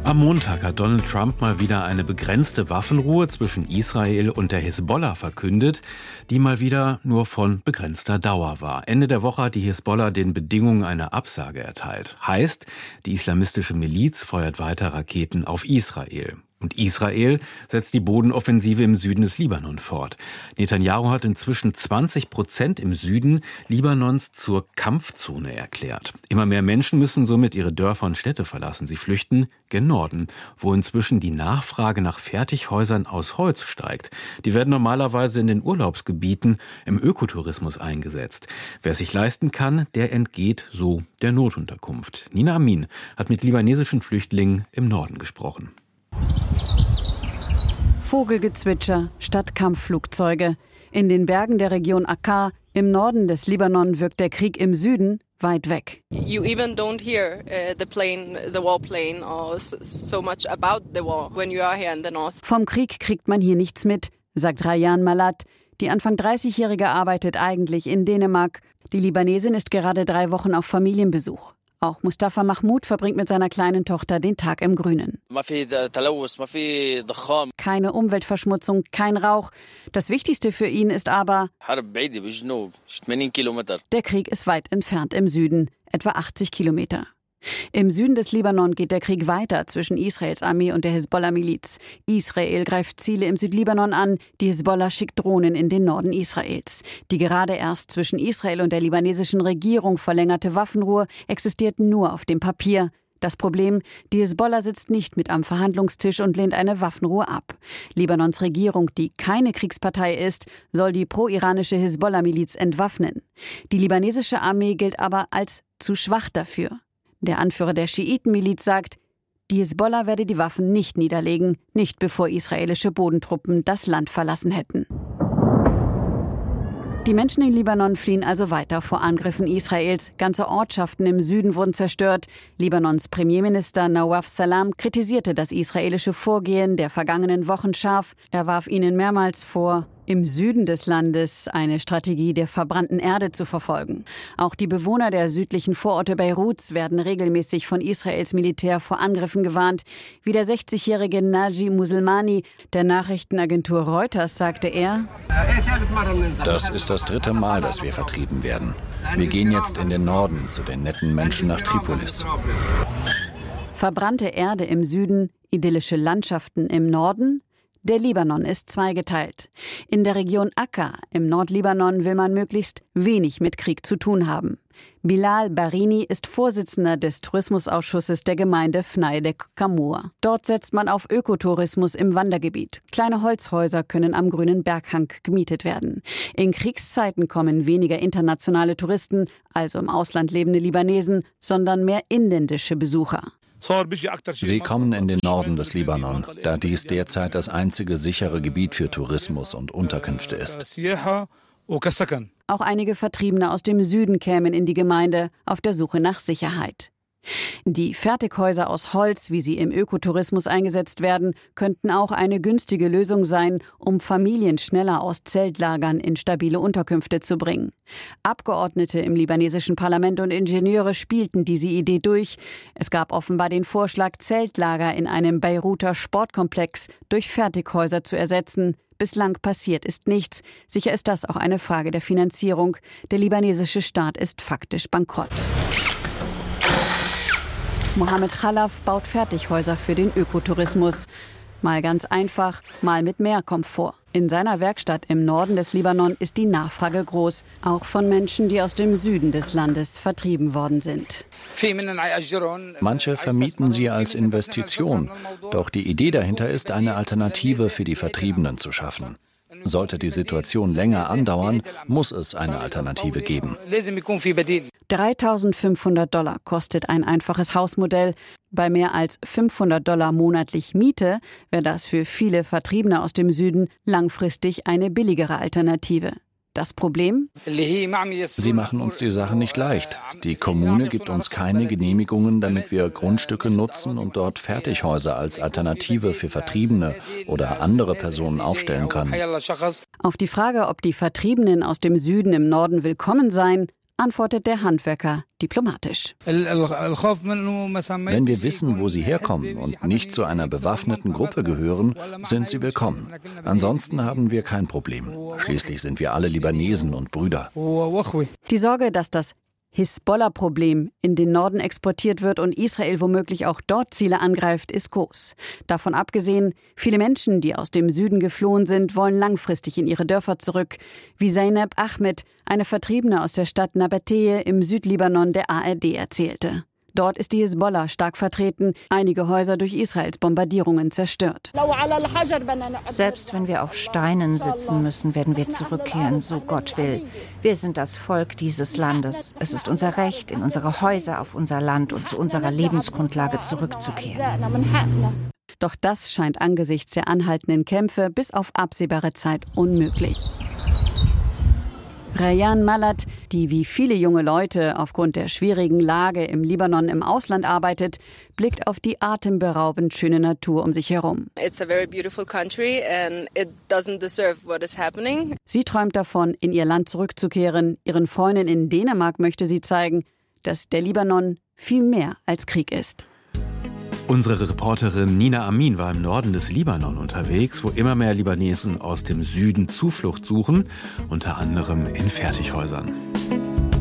Am Montag hat Donald Trump mal wieder eine begrenzte Waffenruhe zwischen Israel und der Hisbollah verkündet, die mal wieder nur von begrenzter Dauer war. Ende der Woche hat die Hisbollah den Bedingungen eine Absage erteilt. Heißt, die islamistische Miliz feuert weiter Raketen auf Israel. Und Israel setzt die Bodenoffensive im Süden des Libanon fort. Netanyahu hat inzwischen 20% im Süden Libanons zur Kampfzone erklärt. Immer mehr Menschen müssen somit ihre Dörfer und Städte verlassen. Sie flüchten gen Norden, wo inzwischen die Nachfrage nach Fertighäusern aus Holz steigt. Die werden normalerweise in den Urlaubsgebieten im Ökotourismus eingesetzt. Wer es sich leisten kann, der entgeht so der Notunterkunft. Nina Amin hat mit libanesischen Flüchtlingen im Norden gesprochen. Vogelgezwitscher statt Kampfflugzeuge. In den Bergen der Region Akkar im Norden des Libanon wirkt der Krieg im Süden weit weg. You even don't hear the war plane or so much about the war when you are here in the north. Vom Krieg kriegt man hier nichts mit, sagt Rayan Malat. Die Anfang 30-Jährige arbeitet eigentlich in Dänemark. Die Libanesin ist gerade 3 Wochen auf Familienbesuch. Auch Mustafa Mahmoud verbringt mit seiner kleinen Tochter den Tag im Grünen. Keine Umweltverschmutzung, kein Rauch. Das Wichtigste für ihn ist aber, der Krieg ist weit entfernt im Süden, etwa 80 Kilometer. Im Süden des Libanon geht der Krieg weiter zwischen Israels Armee und der Hisbollah-Miliz. Israel greift Ziele im Südlibanon an, die Hisbollah schickt Drohnen in den Norden Israels. Die gerade erst zwischen Israel und der libanesischen Regierung verlängerte Waffenruhe existiert nur auf dem Papier. Das Problem, die Hisbollah sitzt nicht mit am Verhandlungstisch und lehnt eine Waffenruhe ab. Libanons Regierung, die keine Kriegspartei ist, soll die pro-iranische Hisbollah-Miliz entwaffnen. Die libanesische Armee gilt aber als zu schwach dafür. Der Anführer der Schiitenmiliz sagt, die Hisbollah werde die Waffen nicht niederlegen, nicht bevor israelische Bodentruppen das Land verlassen hätten. Die Menschen im Libanon fliehen also weiter vor Angriffen Israels. Ganze Ortschaften im Süden wurden zerstört. Libanons Premierminister Nawaf Salam kritisierte das israelische Vorgehen der vergangenen Wochen scharf. Er warf ihnen mehrmals vor, im Süden des Landes eine Strategie der verbrannten Erde zu verfolgen. Auch die Bewohner der südlichen Vororte Beiruts werden regelmäßig von Israels Militär vor Angriffen gewarnt. Wie der 60-jährige Naji Muselmani der Nachrichtenagentur Reuters sagte er: Das ist das 3. Mal, dass wir vertrieben werden. Wir gehen jetzt in den Norden zu den netten Menschen nach Tripolis. Verbrannte Erde im Süden, idyllische Landschaften im Norden? Der Libanon ist zweigeteilt. In der Region Akka im Nordlibanon will man möglichst wenig mit Krieg zu tun haben. Bilal Barini ist Vorsitzender des Tourismusausschusses der Gemeinde Fnaidek Kamur. Dort setzt man auf Ökotourismus im Wandergebiet. Kleine Holzhäuser können am grünen Berghang gemietet werden. In Kriegszeiten kommen weniger internationale Touristen, also im Ausland lebende Libanesen, sondern mehr inländische Besucher. Sie kommen in den Norden des Libanon, da dies derzeit das einzige sichere Gebiet für Tourismus und Unterkünfte ist. Auch einige Vertriebene aus dem Süden kämen in die Gemeinde auf der Suche nach Sicherheit. Die Fertighäuser aus Holz, wie sie im Ökotourismus eingesetzt werden, könnten auch eine günstige Lösung sein, um Familien schneller aus Zeltlagern in stabile Unterkünfte zu bringen. Abgeordnete im libanesischen Parlament und Ingenieure spielten diese Idee durch. Es gab offenbar den Vorschlag, Zeltlager in einem Beiruter Sportkomplex durch Fertighäuser zu ersetzen. Bislang passiert ist nichts. Sicher ist das auch eine Frage der Finanzierung. Der libanesische Staat ist faktisch bankrott. Mohammed Khalaf baut Fertighäuser für den Ökotourismus. Mal ganz einfach, mal mit mehr Komfort. In seiner Werkstatt im Norden des Libanon ist die Nachfrage groß, auch von Menschen, die aus dem Süden des Landes vertrieben worden sind. Manche vermieten sie als Investition, doch die Idee dahinter ist, eine Alternative für die Vertriebenen zu schaffen. Sollte die Situation länger andauern, muss es eine Alternative geben. $3.500 kostet ein einfaches Hausmodell. Bei mehr als $500 monatlich Miete wäre das für viele Vertriebene aus dem Süden langfristig eine billigere Alternative. Das Problem? Sie machen uns die Sache nicht leicht. Die Kommune gibt uns keine Genehmigungen, damit wir Grundstücke nutzen und dort Fertighäuser als Alternative für Vertriebene oder andere Personen aufstellen können. Auf die Frage, ob die Vertriebenen aus dem Süden im Norden willkommen seien, antwortet der Handwerker diplomatisch. Wenn wir wissen, wo sie herkommen und nicht zu einer bewaffneten Gruppe gehören, sind sie willkommen. Ansonsten haben wir kein Problem. Schließlich sind wir alle Libanesen und Brüder. Die Sorge, dass das Hisbollah-Problem in den Norden exportiert wird und Israel womöglich auch dort Ziele angreift, ist groß. Davon abgesehen, viele Menschen, die aus dem Süden geflohen sind, wollen langfristig in ihre Dörfer zurück, wie Zeynep Ahmed, eine Vertriebene aus der Stadt Nabateh im Südlibanon, der ARD erzählte. Dort ist die Hisbollah stark vertreten, einige Häuser durch Israels Bombardierungen zerstört. Selbst wenn wir auf Steinen sitzen müssen, werden wir zurückkehren, so Gott will. Wir sind das Volk dieses Landes. Es ist unser Recht, in unsere Häuser, auf unser Land und zu unserer Lebensgrundlage zurückzukehren. Doch das scheint angesichts der anhaltenden Kämpfe bis auf absehbare Zeit unmöglich. Rayan Malat, die wie viele junge Leute aufgrund der schwierigen Lage im Libanon im Ausland arbeitet, blickt auf die atemberaubend schöne Natur um sich herum. It's a very beautiful country and it doesn't deserve what is happening. Sie träumt davon, in ihr Land zurückzukehren. Ihren Freundinnen in Dänemark möchte sie zeigen, dass der Libanon viel mehr als Krieg ist. Unsere Reporterin Nina Amin war im Norden des Libanon unterwegs, wo immer mehr Libanesen aus dem Süden Zuflucht suchen, unter anderem in Fertighäusern.